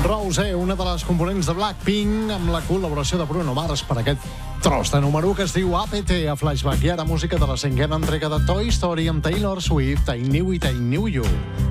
Rosé, una de les components de Blackpink, amb la col·laboració de Bruno Mars per aquest tros de número 1 que es diu APT a Flashback. I ara música de la 5ª entrega de Toy Story amb Taylor Swift, I Knew It, I Knew You.